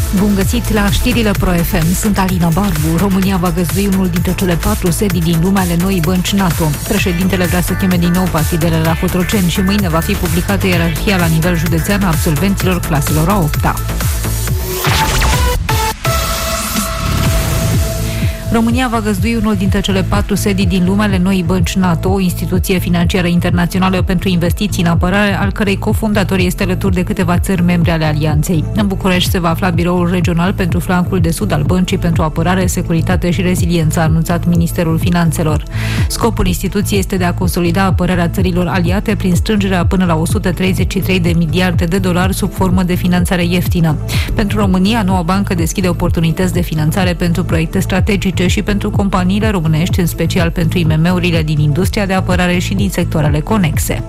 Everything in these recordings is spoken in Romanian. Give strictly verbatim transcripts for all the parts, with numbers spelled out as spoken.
Bun găsit la știrile Pro F M. Sunt Alina Barbu. România va găzdui unul dintre cele patru sedii din lume ale noii bănci NATO. Președintele vrea să cheme din nou partidele la Cotroceni și mâine va fi publicată ierarhia la nivel județean a absolvenților claselor a opta. România va găzdui unul dintre cele patru sedii din lume ale noii bănci NATO, o instituție financiară internațională pentru investiții în apărare, al cărei cofondator este alături de câteva țări membre ale alianței. În București se va afla biroul regional pentru flancul de sud al băncii pentru apărare, securitate și reziliență, a anunțat Ministerul Finanțelor. Scopul instituției este de a consolida apărarea țărilor aliate prin strângerea până la o sută treizeci și trei de miliarde de dolari sub formă de finanțare ieftină. Pentru România, noua bancă deschide oportunități de finanțare pentru proiecte strategice și pentru companiile românești, în special pentru I M M-urile din industria de apărare și din sectoarele conexe.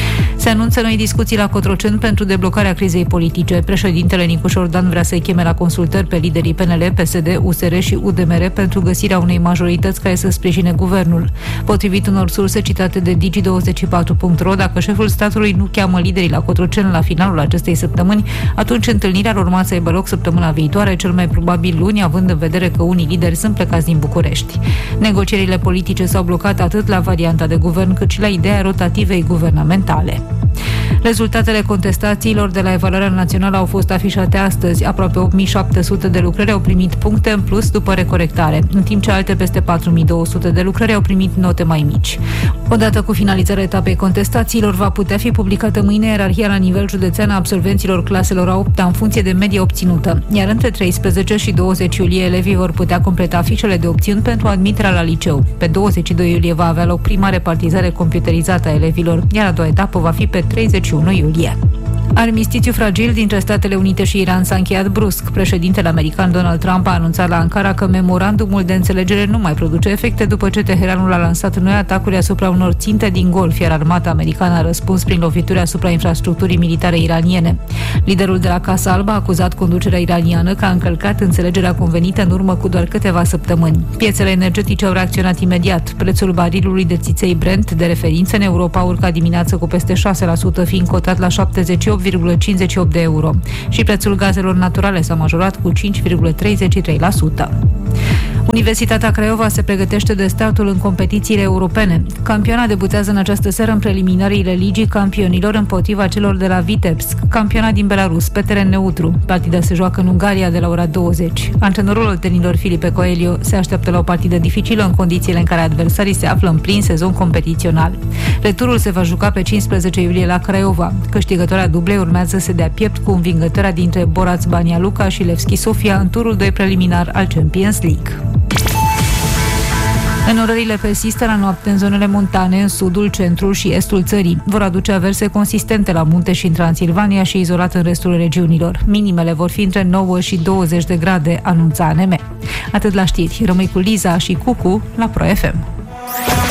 Se anunță noi discuții la Cotroceni pentru deblocarea crizei politice. Președintele Nicu Șordan vrea să-i cheme la consultări pe liderii P N L, P S D, U S R și U D M R pentru găsirea unei majorități care să sprijine guvernul. Potrivit unor surse citate de Digi douăzeci și patru punct ro, dacă șeful statului nu cheamă liderii la Cotroceni la finalul acestei săptămâni, atunci întâlnirea ar urma să aibă loc săptămâna viitoare, cel mai probabil luni, având în vedere că unii lideri sunt plecați din București. Negocierile politice s-au blocat atât la varianta de guvern cât și la ideea rotativei guvernamentale. Rezultatele contestațiilor de la evaluarea națională au fost afișate astăzi. Aproape opt mii șapte sute de lucrări au primit puncte în plus după recorectare, în timp ce alte peste patru mii două sute de lucrări au primit note mai mici. Odată cu finalizarea etapei contestațiilor, va putea fi publicată mâine ierarhia la nivel județean a absolvenților claselor a opta în funcție de media obținută, iar între treisprezece și douăzeci iulie elevii vor putea completa fișele de opțiuni pentru admiterea la liceu. Pe douăzeci și doi iulie va avea loc prima repartizare computerizată a elevilor, iar a doua etapă va fi pe treizeci și unu iulie. Armistițiu fragil dintre Statele Unite și Iran s-a încheiat brusc. Președintele american Donald Trump a anunțat la Ankara că memorandumul de înțelegere nu mai produce efecte după ce Teheranul a lansat noi atacuri asupra unor ținte din Golf, iar armata americană a răspuns prin lovituri asupra infrastructurii militare iraniene. Liderul de la Casa Albă a acuzat conducerea iraniană că a încălcat înțelegerea convenită în urmă cu doar câteva săptămâni. Piețele energetice au reacționat imediat. Prețul barilului de țiței Brent de referință în Europa a urcat dimineață cu peste șase la sută, fiind cotat la șaptezeci și opt virgulă cincizeci și opt de euro. Și prețul gazelor naturale s-a majorat cu cinci virgulă treizeci și trei la sută. Universitatea Craiova se pregătește de startul în competițiile europene. Campioana debutează în această seară în preliminariile Ligii Campionilor împotriva celor de la Vitebsk, campionat din Belarus, pe teren neutru. Partida se joacă în Ungaria de la ora douăzeci. Antrenorul oltenilor Filipe Coelho se așteaptă la o partidă dificilă în condițiile în care adversarii se află în plin sezon competițional. Returul se va juca pe cincisprezece iulie la Craiova. Câștigătoarea dublei urmează să dea piept cu învingătoarea dintre Boraț Banja Luka și Levski Sofia în turul doi preliminar al Champions League. Înnorările persistă la noapte în zonele montane, în sudul, centrul și estul țării. Vor aduce averse consistente la munte și în Transilvania și izolat în restul regiunilor. Minimele vor fi între nouă și douăzeci de grade, anunța A N M. Atât la știri. Rămâi cu Liza și Cucu la Pro F M.